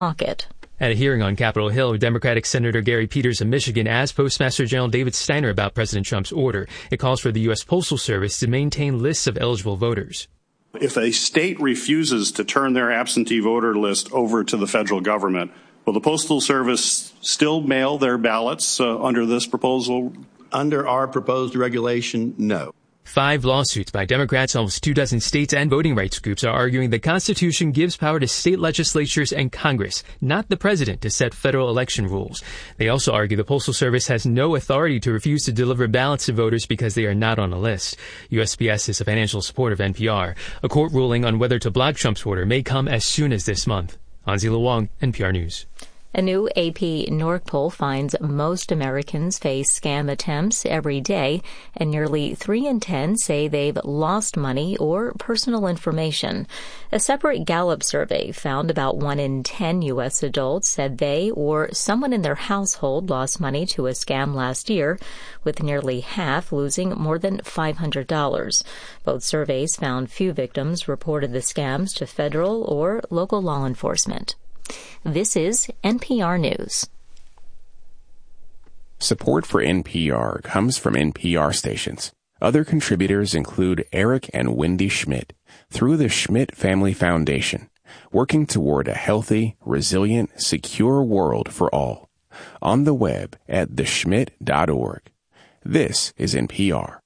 pocket. At a hearing on Capitol Hill, Democratic Senator Gary Peters of Michigan asked Postmaster General David Steiner about President Trump's order. It calls for the U.S. Postal Service to maintain lists of eligible voters. If a state refuses to turn their absentee voter list over to the federal government, will the Postal Service still mail their ballots under this proposal? Under our proposed regulation, no. 5 lawsuits by Democrats in almost 24 states and voting rights groups are arguing the Constitution gives power to state legislatures and Congress, not the president, to set federal election rules. They also argue the Postal Service has no authority to refuse to deliver ballots to voters because they are not on a list. USPS is a financial supporter of NPR. A court ruling on whether to block Trump's order may come as soon as this month. Hansi Luong, NPR News. A new AP NORC poll finds most Americans face scam attempts every day, and nearly 3 in 10 say they've lost money or personal information. A separate Gallup survey found about 1 in 10 U.S. adults said they or someone in their household lost money to a scam last year, with nearly half losing more than $500. Both surveys found few victims reported the scams to federal or local law enforcement. This is NPR News. Support for NPR comes from NPR stations. Other contributors include Eric and Wendy Schmidt through the Schmidt Family Foundation, working toward a healthy, resilient, secure world for all. On the web at theschmidt.org. This is NPR.